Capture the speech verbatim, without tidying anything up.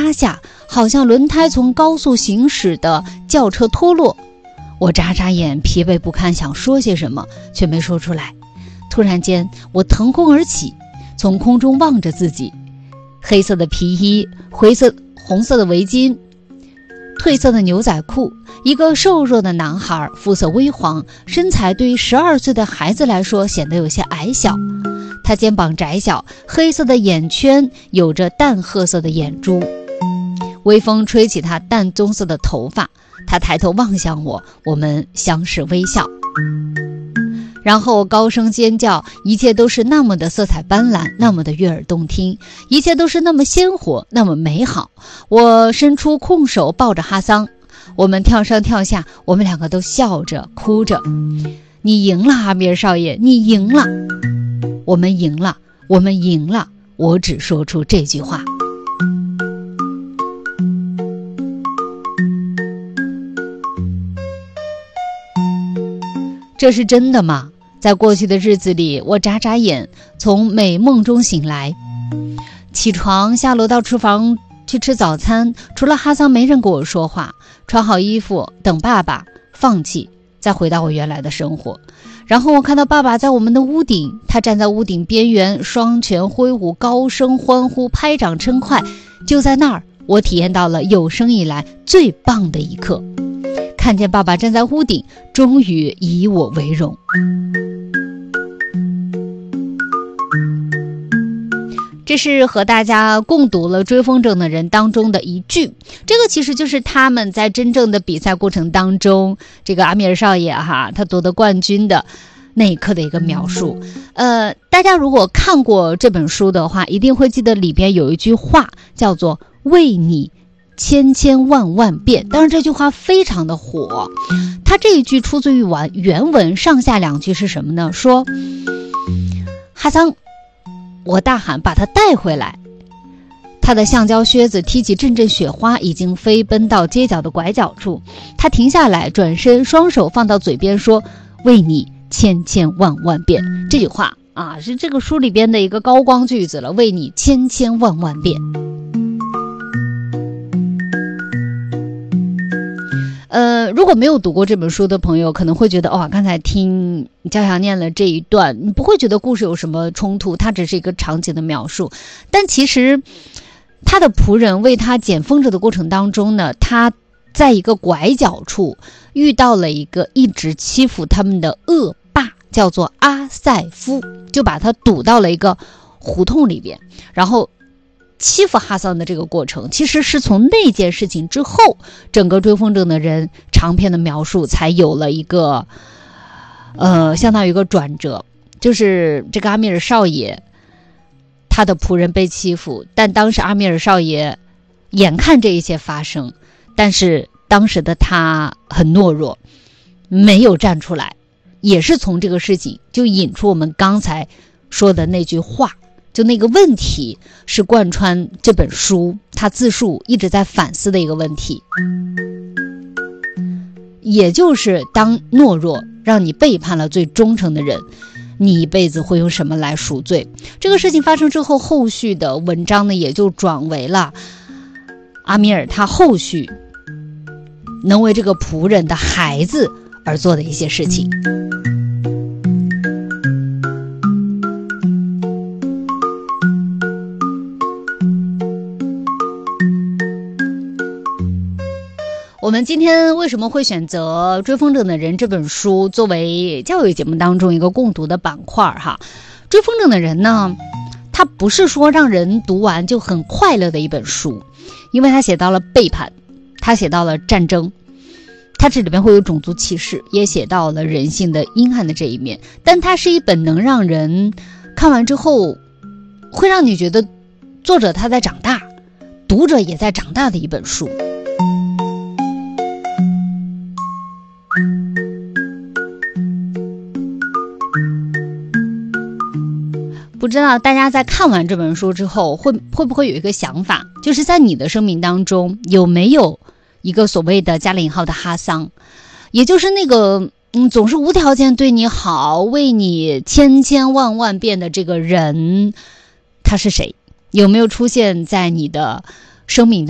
压下，好像轮胎从高速行驶的轿车脱落。我眨眨眼，疲惫不堪，想说些什么却没说出来。突然间我腾空而起，从空中望着自己，黑色的皮衣，灰色红色的围巾，褪色的牛仔裤，一个瘦弱的男孩，肤色微黄，身材对于十二岁的孩子来说显得有些矮小。他肩膀窄小，黑色的眼圈有着淡褐色的眼珠，微风吹起他淡棕色的头发。他抬头望向我，我们相视微笑，然后高声尖叫，一切都是那么的色彩斑斓，那么的悦耳动听，一切都是那么鲜活，那么美好。我伸出空手抱着哈桑，我们跳上跳下，我们两个都笑着哭着。你赢了，阿米尔少爷，你赢了，我们赢了，我们赢了。我只说出这句话。这是真的吗？在过去的日子里，我眨眨眼，从美梦中醒来，起床下楼到厨房去吃早餐，除了哈桑没人跟我说话，穿好衣服等爸爸，放弃，再回到我原来的生活。然后我看到爸爸在我们的屋顶，他站在屋顶边缘，双拳挥舞，高声欢呼，拍掌称快。就在那儿，我体验到了有生以来最棒的一刻，看见爸爸站在屋顶，终于以我为荣。这是和大家共读了《追风筝的人》当中的一句，这个其实就是他们在真正的比赛过程当中，这个阿米尔少爷哈，他夺得冠军的那一刻的一个描述。呃，大家如果看过这本书的话，一定会记得里边有一句话叫做为你千千万万遍。当然这句话非常的火，他这一句出自于原文，上下两句是什么呢？说哈桑，我大喊把他带回来。他的橡胶靴子踢起阵阵雪花，已经飞奔到街角的拐角处。他停下来，转身，双手放到嘴边说为你千千万万遍。这句话啊，是这个书里边的一个高光句子了，为你千千万万遍。呃，如果没有读过这本书的朋友可能会觉得哇、哦，刚才听焦阳念了这一段，你不会觉得故事有什么冲突，它只是一个场景的描述。但其实他的仆人为他捡风筝的过程当中呢，他在一个拐角处遇到了一个一直欺负他们的恶霸，叫做阿塞夫，就把他堵到了一个胡同里边，然后欺负哈桑的这个过程，其实是从那件事情之后，整个追风筝的人长篇的描述才有了一个呃，相当于一个转折，就是这个阿米尔少爷他的仆人被欺负，但当时阿米尔少爷眼看这一切发生，但是当时的他很懦弱，没有站出来，也是从这个事情就引出我们刚才说的那句话，就那个问题是贯穿这本书他自述一直在反思的一个问题，也就是当懦弱让你背叛了最忠诚的人，你一辈子会用什么来赎罪。这个事情发生之后，后续的文章呢也就转为了阿米尔他后续能为这个仆人的孩子而做的一些事情。我们今天为什么会选择《追风筝的人》这本书作为教育节目当中一个共读的板块哈？追风筝的人呢，它不是说让人读完就很快乐的一本书，因为它写到了背叛，它写到了战争，它这里边会有种族歧视，也写到了人性的阴暗的这一面，但它是一本能让人看完之后会让你觉得作者他在长大，读者也在长大的一本书。不知道大家在看完这本书之后会会不会有一个想法，就是在你的生命当中有没有一个所谓的加了引号的哈桑，也就是那个嗯总是无条件对你好，为你千千万万遍的这个人，他是谁？有没有出现在你的生命当中？